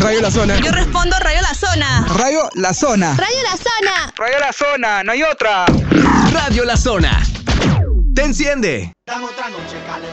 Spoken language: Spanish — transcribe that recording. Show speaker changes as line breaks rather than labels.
Radio La Zona.
Yo respondo Radio La Zona.
Radio La Zona.
Radio La Zona.
Radio La Zona, no hay otra.
Radio La Zona. Te enciende.
Dame otra noche,